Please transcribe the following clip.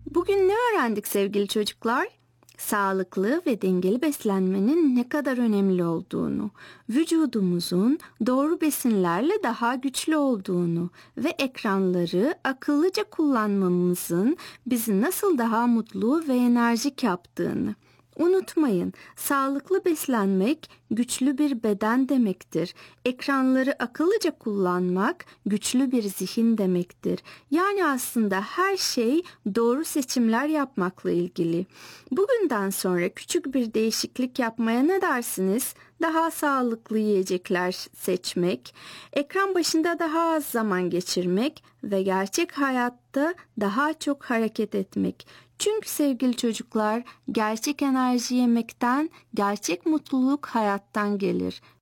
Bugün ne öğrendik sevgili çocuklar? Sağlıklı ve dengeli beslenmenin ne kadar önemli olduğunu, vücudumuzun doğru besinlerle daha güçlü olduğunu ve ekranları akıllıca kullanmamızın bizi nasıl daha mutlu ve enerjik yaptığını. Unutmayın, sağlıklı beslenmek güçlü bir beden demektir. Ekranları akıllıca kullanmak güçlü bir zihin demektir. Yani aslında her şey doğru seçimler yapmakla ilgili. Bugünden sonra küçük bir değişiklik yapmaya ne dersiniz? Daha sağlıklı yiyecekler seçmek, ekran başında daha az zaman geçirmek ve gerçek hayatta daha çok hareket etmek. Çünkü sevgili çocuklar, gerçek enerji yemekten, gerçek mutluluk hayattan gelir.